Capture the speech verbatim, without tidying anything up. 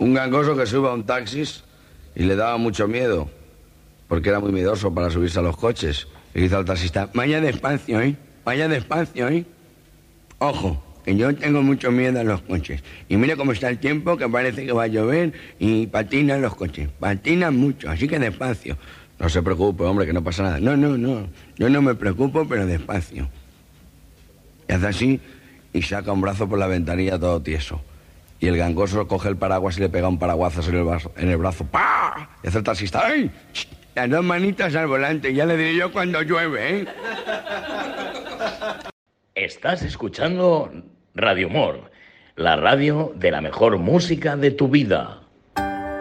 Un gangoso que sube a un taxis y le daba mucho miedo, porque era muy miedoso para subirse a los coches. Y dice al taxista, vaya despacio, ¿eh? Vaya despacio, ¿eh? Ojo, que yo tengo mucho miedo a los coches. Y mire cómo está el tiempo, que parece que va a llover y patinan los coches. Patinan mucho, así que despacio. No se preocupe, hombre, que no pasa nada. No, no, no. Yo no me preocupo, pero despacio. Y hace así y saca un brazo por la ventanilla todo tieso. Y el gangoso coge el paraguas y le pega un paraguazo en el brazo. En el brazo. ¡Pah! Y hace el taxista. ¡Ay! Las dos manitas al volante. Ya le diré yo cuando llueve, ¿eh? Estás escuchando Radio Humor, la radio de la mejor música de tu vida.